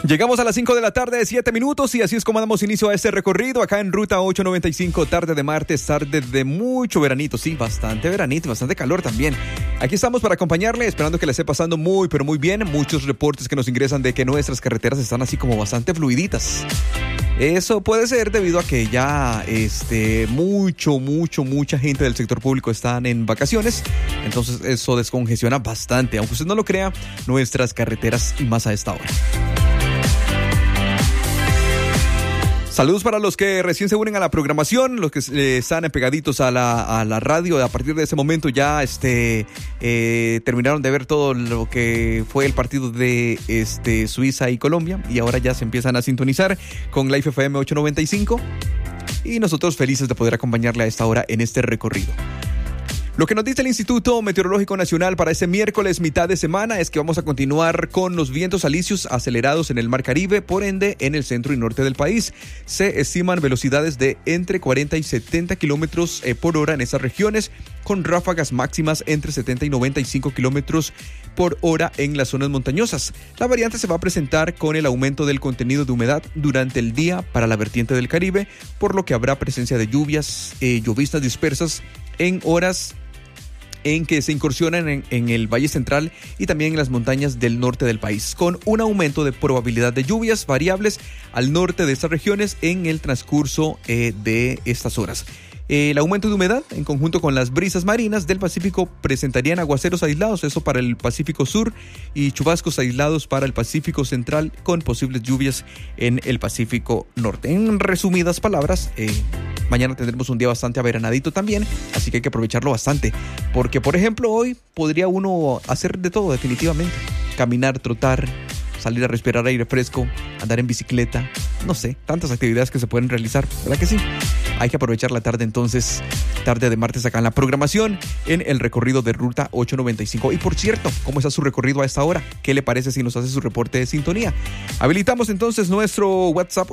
Llegamos a las 5 de la tarde, 7 minutos, y así es como damos inicio a este recorrido acá en Ruta 895, tarde de martes, tarde de mucho veranito, sí, bastante veranito, bastante calor también. Aquí estamos para acompañarle, esperando que le esté pasando muy, pero muy bien. Muchos reportes que nos ingresan de que nuestras carreteras están así como bastante fluiditas. Eso puede ser debido a que ya mucha gente del sector público están en vacaciones, entonces eso descongestiona bastante, aunque usted no lo crea, nuestras carreteras y más a esta hora. Saludos para los que recién se unen a la programación, los que están pegaditos a la radio. A partir de ese momento ya terminaron de ver todo lo que fue el partido de Suiza y Colombia, y ahora ya se empiezan a sintonizar con Life FM 895, y nosotros felices de poder acompañarle a esta hora en este recorrido. Lo que nos dice el Instituto Meteorológico Nacional para este miércoles mitad de semana es que vamos a continuar con los vientos alisios acelerados en el Mar Caribe, por ende en el centro y norte del país. Se estiman velocidades de entre 40 y 70 kilómetros por hora en esas regiones, con ráfagas máximas entre 70 y 95 kilómetros por hora en las zonas montañosas. La variante se va a presentar con el aumento del contenido de humedad durante el día para la vertiente del Caribe, por lo que habrá presencia de lluvias, lloviznas dispersas en horas en que se incursionan en el Valle Central y también en las montañas del norte del país, con un aumento de probabilidad de lluvias variables al norte de estas regiones en el transcurso de estas horas. El aumento de humedad, en conjunto con las brisas marinas del Pacífico, presentarían aguaceros aislados, eso para el Pacífico Sur, y chubascos aislados para el Pacífico Central, con posibles lluvias en el Pacífico Norte. En resumidas palabras, mañana tendremos un día bastante averanadito también, así que hay que aprovecharlo bastante, porque por ejemplo hoy podría uno hacer de todo definitivamente: caminar, trotar, salir a respirar aire fresco, andar en bicicleta, no sé, tantas actividades que se pueden realizar, ¿verdad que sí? Hay que aprovechar la tarde entonces, tarde de martes acá en la programación, en el recorrido de Ruta 895. Y por cierto, ¿cómo está su recorrido a esta hora? ¿Qué le parece si nos hace su reporte de sintonía? Habilitamos entonces nuestro WhatsApp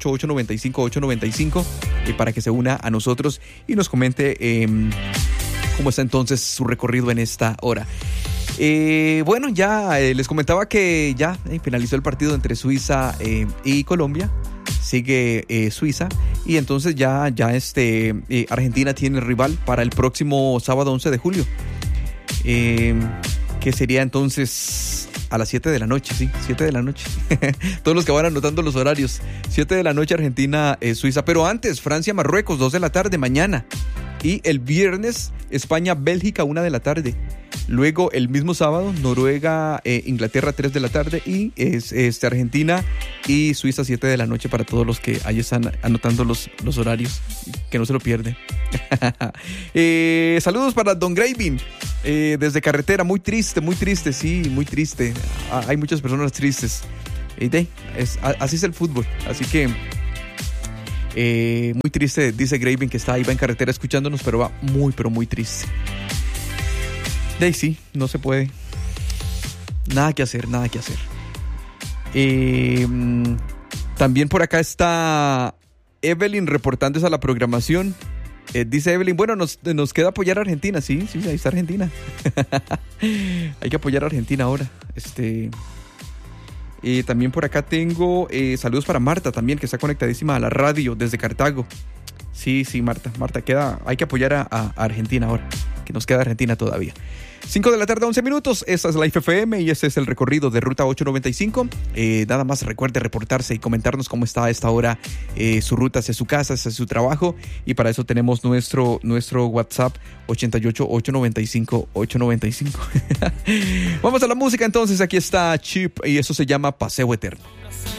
88-895-895 para que se una a nosotros y nos comente cómo está entonces su recorrido en esta hora. Bueno, ya les comentaba que ya finalizó el partido entre Suiza y Colombia. Sigue Suiza, y entonces ya Argentina tiene rival para el próximo sábado 11 de julio, que sería entonces a las 7 de la noche, sí, 7 de la noche. Todos los que van anotando los horarios, 7 de la noche Argentina, Suiza, pero antes Francia, Marruecos, 2 de la tarde mañana. Y el viernes España, Bélgica, 1 de la tarde. Luego el mismo sábado Noruega, Inglaterra, 3 de la tarde, y Argentina y Suiza, 7 de la noche, para todos los que ahí están anotando los horarios, que no se lo pierden. Saludos para Don Graving desde carretera, muy triste, sí, muy triste. Hay muchas personas tristes. Así es el fútbol, así que muy triste, dice Graving, que va en carretera escuchándonos, pero va pero muy triste. Sí, no se puede. Nada que hacer. También por acá está Evelyn reportándose a la programación. Dice Evelyn, bueno, nos queda apoyar a Argentina. Sí, ahí está Argentina. Hay que apoyar a Argentina ahora. También por acá tengo saludos para Marta también, que está conectadísima a la radio desde Cartago. Sí, Marta, hay que apoyar a Argentina ahora, que nos queda Argentina todavía. 5 de la tarde, 11 minutos, esta es Life FM y este es el recorrido de Ruta 895. Nada más recuerde reportarse y comentarnos cómo está a esta hora su ruta hacia su casa, hacia su trabajo, y para eso tenemos nuestro WhatsApp 88-895-895. Vamos a la música entonces, aquí está Chip y eso se llama Paseo Eterno.